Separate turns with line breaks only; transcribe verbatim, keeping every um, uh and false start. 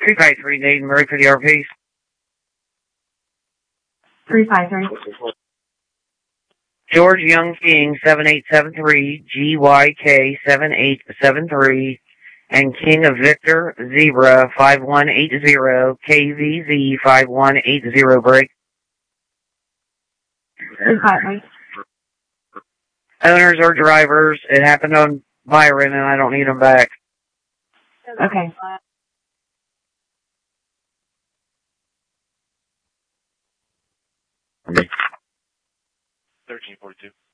three five three, Nathan, ready for the R Ps.
three five three.
George Young King, seven eight seven three, G Y K, seven eight seven three, and King of Victor, Zebra, five one eight zero, K V Z, five one eight zero, break.
three five three.
Owners or drivers, it happened on Byron, and I don't need them back.
Okay.
thirteen forty-two.